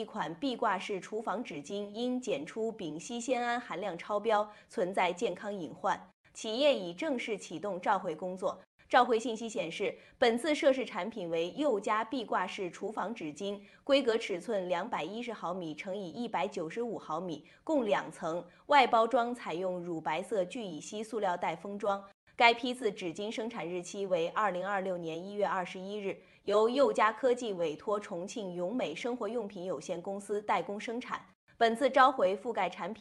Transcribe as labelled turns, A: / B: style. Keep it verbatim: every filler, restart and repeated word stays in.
A: 一款壁挂式厨房纸巾因检出丙烯酰胺含量超标，存在健康隐患，企业已正式启动召回工作。召回信息显示，本次涉事产品为佑家壁挂式厨房纸巾，规格尺寸两百一十毫米乘以一百九十五毫米，共两层，外包装采用乳白色聚乙烯塑料袋封装。该批次纸巾生产日期为二零二六年一月二十一日，由佑家科技委托重庆永美生活用品有限公司代工生产。本次召回覆盖产品